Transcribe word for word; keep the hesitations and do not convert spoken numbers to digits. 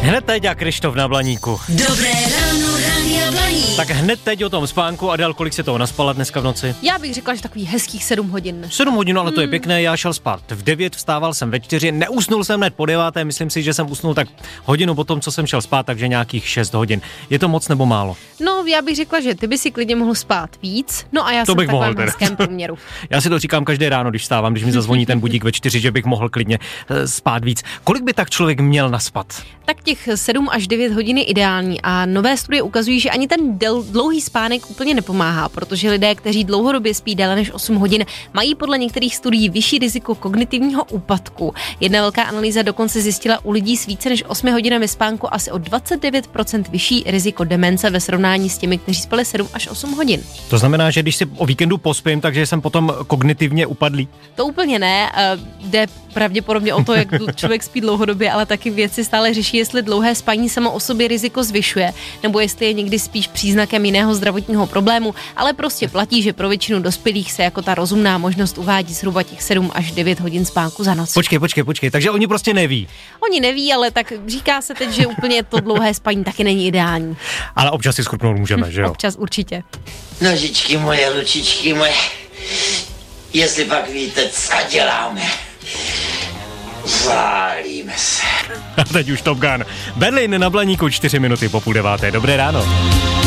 Hned teď a Krištof na Blaníku. Dobré ráno, Rádia Blaník. Tak hned teď o tom spánku. Adel, kolik se toho naspala dneska v noci? Já bych řekla, že takových hezkých sedm hodin. sedm hodin, ale to je pěkné, já šel spát v devět, vstával jsem ve čtyři, neusnul jsem hned po deváté, myslím si, že jsem usnul tak hodinu po tom, co jsem šel spát, takže nějakých šest hodin. Je to moc nebo málo? No, já bych řekla, že ty by si klidně mohl spát víc, no a já To jsem bych v takovém mohl teda. hezkém průměru. Já si to říkám každé ráno, když vstávám, když mi zazvoní ten budík ve čtyři, že bych mohl klidně eh, spát víc. Kolik by tak člověk měl naspat? Tak těch sedm až devět hodin je ideální a nové studie ukazují, že ani ten del, dlouhý spánek úplně nepomáhá, protože lidé, kteří dlouhodobě spí déle než osm hodin, mají podle některých studií vyšší riziko kognitivního úpadku. Jedna velká analýza dokonce zjistila u lidí s více než osmi hodinami spánku asi o dvacet devět procent vyšší riziko demence ve srovnání s těmi, kteří spali sedm až osm hodin. To znamená, že když si o víkendu pospím, takže jsem potom kognitivně upadlý. To úplně ne, jde pravděpodobně o to, jak člověk spí dlouhodobě, ale taky věci stále řeší, jestli dlouhé spaní samo o sobě riziko zvyšuje, nebo jestli je někdy spíš příznakem jiného zdravotního problému, ale prostě platí, že pro většinu dospělých se jako ta rozumná možnost uvádí zhruba těch sedm až devět hodin spánku za noc. Počkej, počkej, počkej, takže oni prostě neví. Oni neví, ale tak říká se teď, že úplně to dlouhé spaní taky není ideální. Ale občas si schrupnout můžeme, že jo? Občas určitě. Nožičky moje, ručičky moje, jestli pak víte, co děláme. Válíme se. A teď už Top Gun. Berlin na Blaníku, čtyři minuty po půl deváté. Dobré ráno.